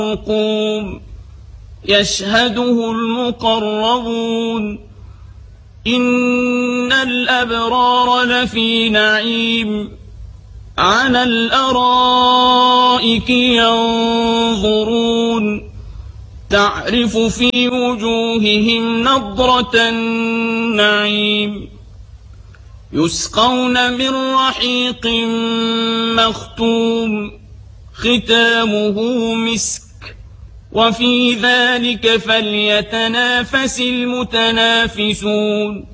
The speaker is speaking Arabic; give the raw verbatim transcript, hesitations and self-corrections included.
مرقوم يشهده المقربون إن الأبرار لفي نعيم على الأرائك ينظرون تعرف في وجوههم نضرة النعيم يسقون من رحيق مختوم ختامه مسك وفي ذلك فليتنافس المتنافسون